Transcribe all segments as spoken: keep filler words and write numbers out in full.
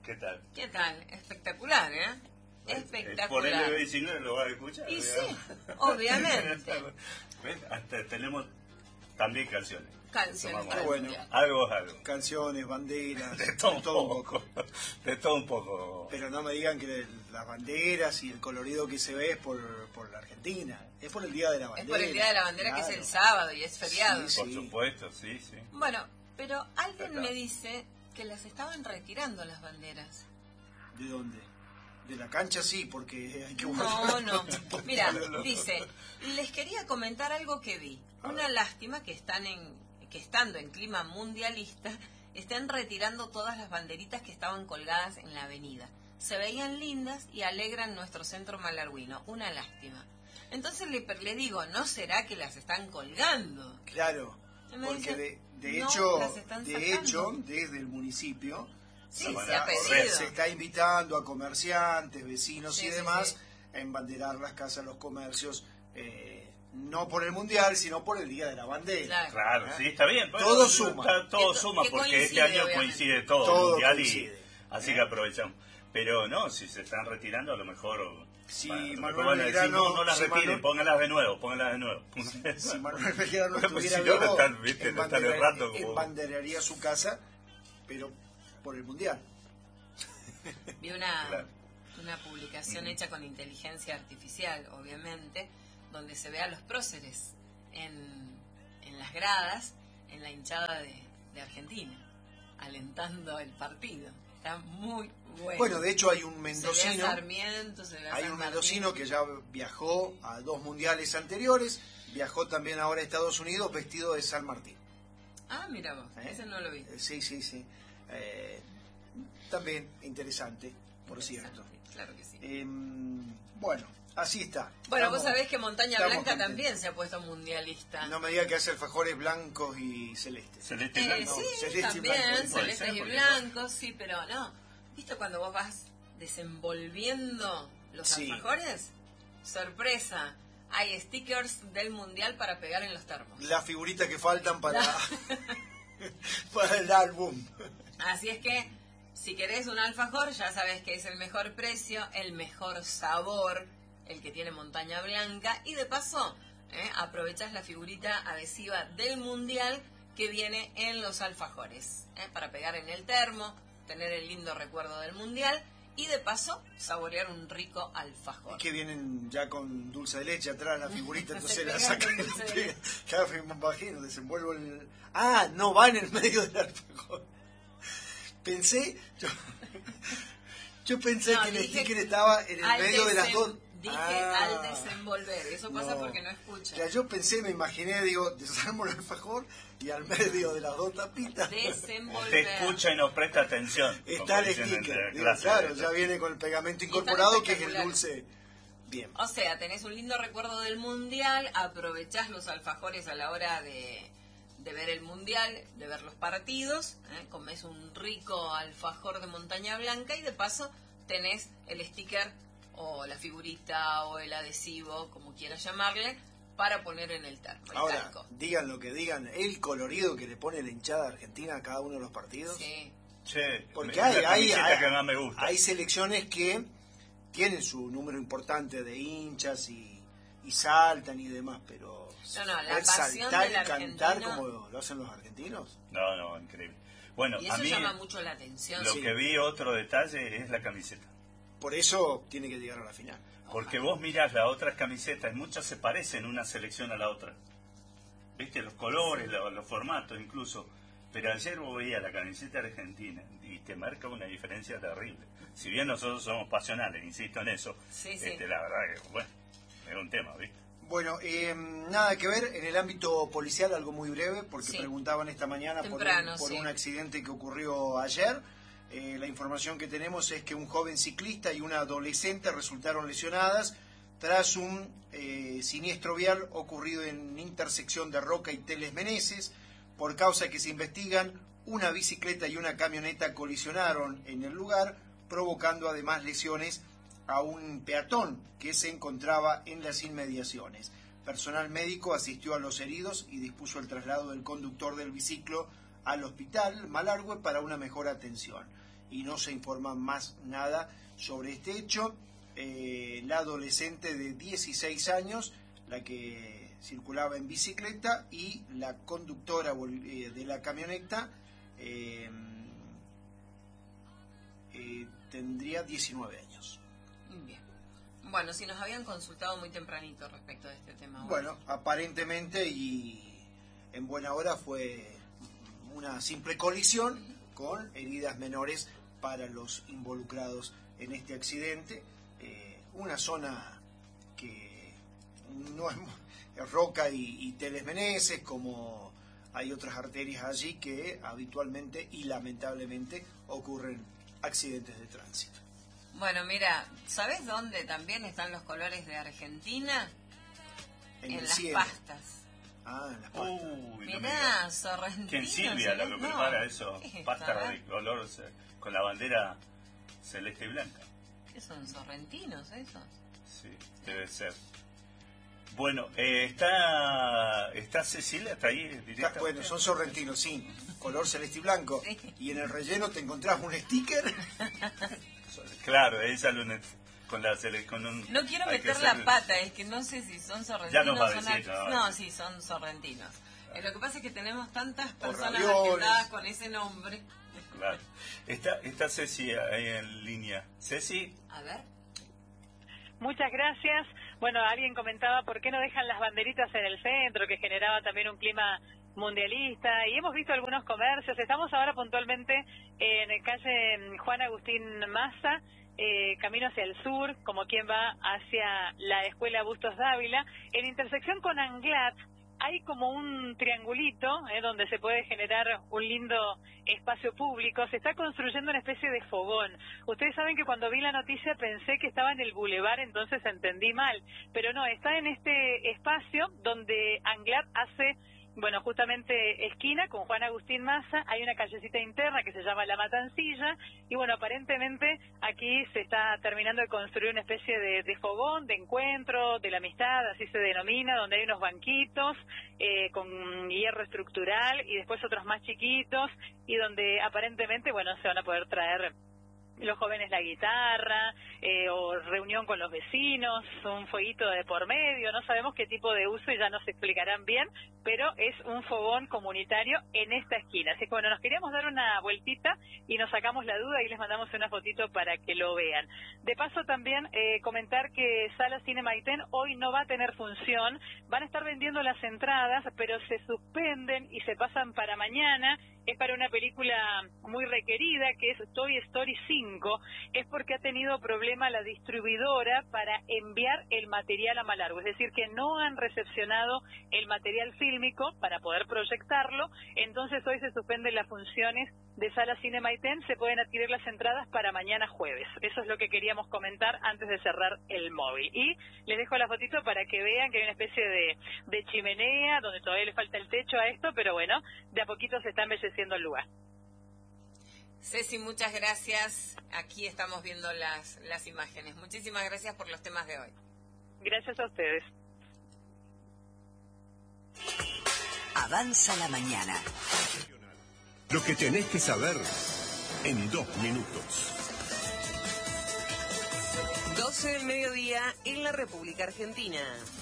¿Qué tal? ¿Qué tal? Espectacular, ¿eh? Espectacular. Por el B diecinueve lo vas a escuchar. Y sí, obviamente. ¿Ves? Hasta tenemos también canciones. Canciones. Qué bueno. Algo es algo. Canciones, banderas, De todo, de todo un poco. De todo un poco. Pero no me digan que las banderas y el colorido que se ve es por, por la Argentina. Es por el Día de la Bandera. Es por el Día de la Bandera, claro. que es el sábado y es feriado. Sí, Por sí. supuesto, sí, sí. Bueno, pero alguien Acá. me dice que las estaban retirando las banderas. ¿De dónde? De la cancha sí, porque hay que No, no. Mira, dice, les quería comentar algo que vi. Una lástima que están en que estando en clima mundialista estén retirando todas las banderitas que estaban colgadas en la avenida. Se veían lindas y alegran nuestro centro malarguino. Una lástima. Entonces le, le digo, ¿no será que las están colgando? Claro, Y me porque dice, de, de "No, hecho, las están de sacando". hecho, desde el municipio Sí, Se se, van ha a pedido. correr, se está invitando a comerciantes, vecinos Sí, y sí, demás sí. a embanderar las casas, los comercios, eh, no por el Mundial, sino por el Día de la Bandera. Claro. Claro, ¿Eh? sí, está bien. Bueno, Todo suma. está- todo Que- suma que porque este coincide, año obviamente. coincide todo, Todo mundial coincide. y así que aprovechamos. Pero no, si se están retirando a lo mejor... Si bueno, a lo Manuel mejor van a decir, Belgrano- no, no las si retiren, Manuel- pónganlas de nuevo, pónganlas de nuevo. Si Manuel Belgrano Bueno, pues estuviera si no, lo vivo, están, viste, lo están embandera- errando como- embanderaría su casa, pero por el Mundial. Vi una, Claro. una publicación hecha con inteligencia artificial, obviamente, donde se ve a los próceres en, en las gradas, en la hinchada de, de Argentina, alentando el partido. Está muy bueno. Bueno, de hecho hay un se ve a mendocino, Sarmiento, se ve a hay San un Martín. mendocino que ya viajó a dos mundiales anteriores, viajó también ahora a Estados Unidos vestido de San Martín. Ah, mira vos, ¿Eh? ese no lo vi. Eh, Sí, sí, sí. Eh, también interesante, por cierto. Interesante, claro que sí. Eh, bueno, así está. Bueno, Estamos- vos sabés que Montaña estamos Blanca contentos. también se ha puesto mundialista. No me diga que hace alfajores blancos y celestes. Celeste y Eh, blanco. sí, celeste y también, blanco. Puede celestes ser, y porque- blancos, sí, pero no. ¿Viste cuando vos vas desenvolviendo los Sí. alfajores? Sorpresa, hay stickers del mundial para pegar en los termos. Las figuritas que faltan para, La- para el álbum. Así es que, si querés un alfajor, ya sabés que es el mejor precio, el mejor sabor, el que tiene Montaña Blanca, y de paso, eh, aprovechás la figurita adhesiva del mundial que viene en los alfajores, eh, para pegar en el termo, tener el lindo recuerdo del mundial, y de paso, saborear un rico alfajor. Es que vienen ya con dulce de leche atrás la figurita, entonces Se la pegan sacan. con dulce de leche. Cada vez me imagino, desenvuelvo el... Ah, no va en el medio del alfajor. Pensé... Yo, yo pensé No, que el dije sticker estaba en el al medio de las desem- dos... Dije Ah, al desenvolver, eso pasa no. porque no escucha. Ya yo pensé, me imaginé, digo, desarmo el alfajor y al medio de las dos tapitas Desenvolver. Usted escucha y no presta atención. está como el dicen en sticker. la Digo, clase claro, de- ya viene con el pegamento están incorporado, que es el espectaculares. dulce. Bien. O sea, tenés un lindo recuerdo del mundial, aprovechás los alfajores a la hora de, de ver el mundial, de ver los partidos, ¿eh? Comés un rico alfajor de Montaña Blanca y de paso tenés el sticker o la figurita o el adhesivo, como quieras llamarle, para poner en el termo. el Ahora, calco. digan lo que digan, el colorido que le pone la hinchada argentina a cada uno de los partidos. Sí. Che, Porque es hay, la hay, camiseta hay, que más me gusta. hay selecciones que tienen su número importante de hinchas y, y saltan y demás, pero No, no, la ver pasión saltar del y cantar argentino- como lo hacen los argentinos. No, no, increíble. Bueno, Y a eso mí llama mucho la atención. lo sí. que vi otro detalle es la camiseta. Por eso tiene que llegar a la final. Porque vos mirás las otras camisetas, muchas se parecen una selección a la otra. ¿Viste? Los colores, lo- los formatos incluso. Pero ayer vos veías la camiseta argentina y te marca una diferencia terrible. Si bien nosotros somos pasionales, insisto en eso, Sí, sí. este, la verdad que, bueno, es un tema, ¿viste? Bueno, eh, nada que ver en el ámbito policial, algo muy breve, porque Sí. preguntaban esta mañana por, Temprano, un, por sí. un accidente que ocurrió ayer. Eh, la información que tenemos es que un joven ciclista y una adolescente resultaron lesionadas tras un eh, siniestro vial ocurrido en intersección de Roca y Teles Meneses. Por causa que se investigan, una bicicleta y una camioneta colisionaron en el lugar, provocando además lesiones a un peatón que se encontraba en las inmediaciones. Personal médico asistió a los heridos y dispuso el traslado del conductor del biciclo al hospital Malargüe para una mejor atención. y no se informa más nada sobre este hecho. Eh, la adolescente de dieciséis años, la que circulaba en bicicleta, y la conductora eh, de la camioneta eh, eh, tendría diecinueve años. Bien. Bueno, si nos habían consultado muy tempranito respecto de este tema. Bueno, aparentemente y en buena hora fue una simple colisión con heridas menores para los involucrados en este accidente. Eh, una zona que no es, es Roca y, y Teles Meneses, como hay otras arterias allí que habitualmente y lamentablemente ocurren accidentes de tránsito. Bueno, mira, ¿sabes dónde también están los colores de Argentina? En, en el las cielo. pastas. Ah, en las pastas. Uy, no Mirá, sorrentinos. ¿Quién Silvia la que no, prepara eso? ¿qué es Pasta esta, de color ce- con la bandera celeste y blanca. ¿Qué son sorrentinos esos? Sí, debe ser. Bueno, eh, está está Cecilia, está ahí directa. Está- bueno, son sorrentinos, sí, color celeste y blanco. Sí. Y en el relleno te encontrás un sticker. Claro, ella lo net- con la cele- con un No quiero hay que meter la hacer- pata, es que no sé si son sorrentinos. Ya nos va a son decir, ar- no. no, sí, son sorrentinos. Eh, lo que pasa es que tenemos tantas personas ravioles. agendadas con ese nombre. Claro. Está está Ceci ahí en línea. Ceci, A ver. Muchas gracias. Bueno, alguien comentaba por qué no dejan las banderitas en el centro, que generaba también un clima mundialista, y hemos visto algunos comercios. Estamos ahora puntualmente en calle Juan Agustín Maza, eh, camino hacia el sur, como quien va hacia la Escuela Bustos Dávila. En intersección con Anglat hay como un triangulito eh, donde se puede generar un lindo espacio público. Se está construyendo una especie de fogón. Ustedes saben que cuando vi la noticia pensé que estaba en el bulevar, entonces entendí mal. Pero no, está en este espacio donde Anglat hace, bueno, justamente esquina con Juan Agustín Maza. Hay una callecita interna que se llama La Matancilla, y bueno, aparentemente aquí se está terminando de construir una especie de, de fogón, de encuentro, de la amistad, así se denomina, donde hay unos banquitos eh, con hierro estructural y después otros más chiquitos, y donde aparentemente, bueno, se van a poder traer los jóvenes la guitarra, eh, o reunión con los vecinos, un fueguito de por medio, no sabemos qué tipo de uso y ya nos explicarán bien, pero es un fogón comunitario en esta esquina. Así que bueno, nos queríamos dar una vueltita y nos sacamos la duda y les mandamos una fotito para que lo vean. De paso también eh, comentar que Sala Cine Maitén hoy no va a tener función, van a estar vendiendo las entradas, pero se suspenden y se pasan para mañana. Es para una película muy requerida, que es Toy Story cinco, es porque ha tenido problema la distribuidora para enviar el material a Malargüe, es decir, que no han recepcionado el material fílmico para poder proyectarlo, entonces hoy se suspenden las funciones de Sala Cine Maitén, se pueden adquirir las entradas para mañana jueves. Eso es lo que queríamos comentar antes de cerrar el móvil. Y les dejo la fotito para que vean que hay una especie de, de chimenea, donde todavía le falta el techo a esto, pero bueno, de a poquito se está embelleciendo el lugar. Ceci, muchas gracias. Aquí estamos viendo las, las imágenes. Muchísimas gracias por los temas de hoy. Gracias a ustedes. Avanza la mañana. Lo que tenés que saber en dos minutos. doce del mediodía en la República Argentina.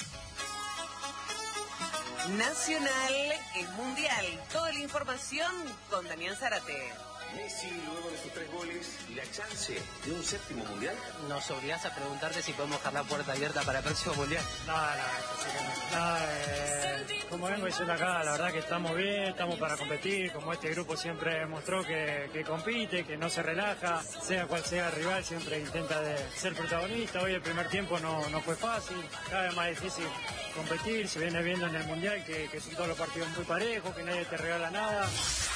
Nacional es mundial. Toda la información con Damián Zárate. Messi, luego de sus tres goles, y la chance de un séptimo mundial. Nos obligás a preguntarte si podemos dejar la puerta abierta para el próximo mundial. No, no, esto sí que no. No, eh, como vengo diciendo acá, la verdad que estamos bien, estamos para competir, como este grupo siempre mostró que, que compite, que no se relaja, sea cual sea el rival, siempre intenta de ser protagonista. Hoy el primer tiempo no, no fue fácil, cada vez más difícil competir, se viene viendo en el Mundial que, que son todos los partidos muy parejos, que nadie te regala nada.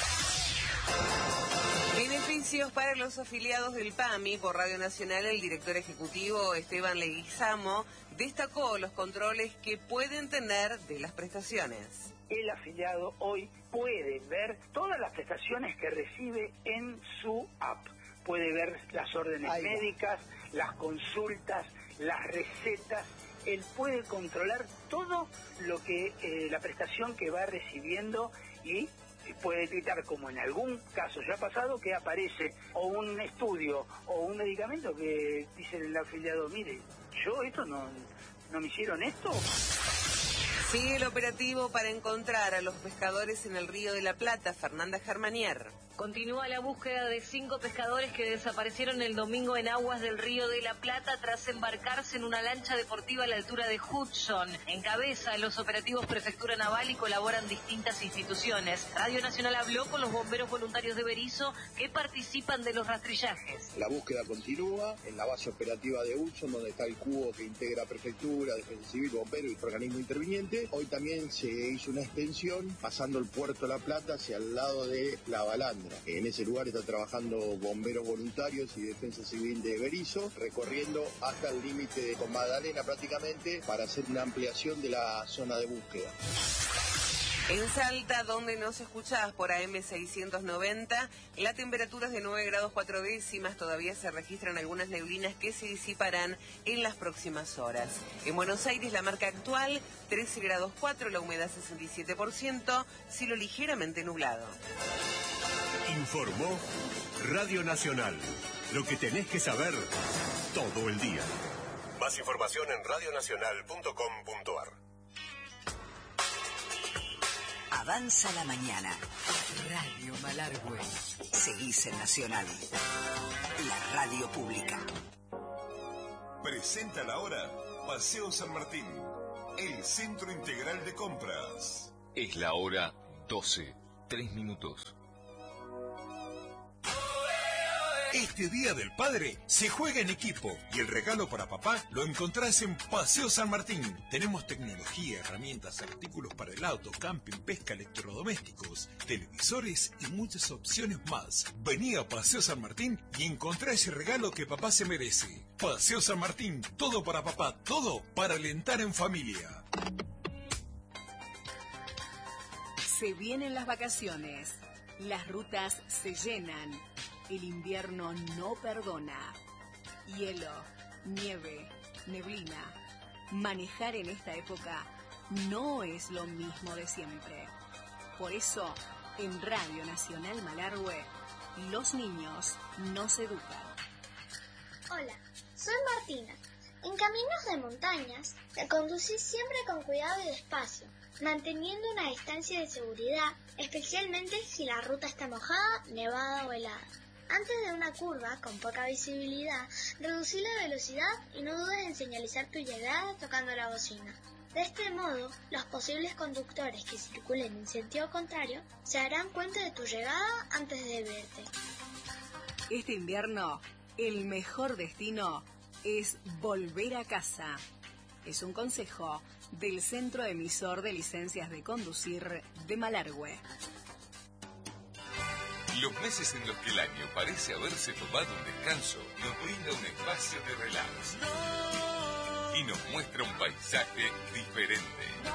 Beneficios para los afiliados del PAMI. Por Radio Nacional, el director ejecutivo Esteban Leguizamo destacó los controles que pueden tener de las prestaciones. El afiliado hoy puede ver todas las prestaciones que recibe en su app. Puede ver las órdenes Ahí va. médicas, las consultas, las recetas. Él puede controlar todo lo que eh, la prestación que va recibiendo y puede detectar, como en algún caso ya ha pasado, que aparece o un estudio o un medicamento que dice el afiliado, mire, yo esto no, no me hicieron esto. Sigue el operativo para encontrar a los pescadores en el Río de la Plata. Fernanda Germanier. Continúa la búsqueda de cinco pescadores que desaparecieron el domingo en aguas del Río de la Plata tras embarcarse en una lancha deportiva a la altura de Hudson. Encabeza los operativos Prefectura Naval y colaboran distintas instituciones. Radio Nacional habló con los bomberos voluntarios de Berisso que participan de los rastrillajes. La búsqueda continúa en la base operativa de Hudson, donde está el cubo que integra Prefectura, Defensa Civil, Bomberos y organismo interviniente. Hoy también se hizo una extensión pasando el Puerto de la Plata hacia el lado de La Balandra. En ese lugar están trabajando bomberos voluntarios y Defensa Civil de Berisso, recorriendo hasta el límite con Magdalena prácticamente para hacer una ampliación de la zona de búsqueda. En Salta, donde nos escuchás por A M seiscientos noventa, la temperatura es de nueve grados cuatro décimas. Todavía se registran algunas neblinas que se disiparán en las próximas horas. En Buenos Aires, la marca actual, trece grados cuatro, la humedad sesenta y siete por ciento, cielo ligeramente nublado. Informó Radio Nacional. Lo que tenés que saber todo el día. Más información en radio nacional punto com punto a r. Avanza la mañana. Radio Malargüe. Seguís en Nacional. La radio pública. Presenta la hora Paseo San Martín, el centro integral de compras. Es la hora doce, tres minutos. Este Día del Padre se juega en equipo y el regalo para papá lo encontrás en Paseo San Martín. Tenemos tecnología, herramientas, artículos para el auto, camping, pesca, electrodomésticos, televisores y muchas opciones más. Vení a Paseo San Martín y encontrá ese regalo que papá se merece. Paseo San Martín, todo para papá, todo para alentar en familia. Se vienen las vacaciones, las rutas se llenan. El invierno no perdona. Hielo, nieve, neblina. Manejar en esta época no es lo mismo de siempre. Por eso, en Radio Nacional Malargüe, los niños nos educan. Hola, soy Martina. En caminos de montañas, te conducís siempre con cuidado y despacio, manteniendo una distancia de seguridad, especialmente si la ruta está mojada, nevada o helada. Antes de una curva con poca visibilidad, reducí la velocidad y no dudes en señalizar tu llegada tocando la bocina. De este modo, los posibles conductores que circulen en sentido contrario se darán cuenta de tu llegada antes de verte. Este invierno, el mejor destino es volver a casa. Es un consejo del Centro Emisor de Licencias de Conducir de Malargüe. Los meses en los que el año parece haberse tomado un descanso nos brinda un espacio de relax y nos muestra un paisaje diferente.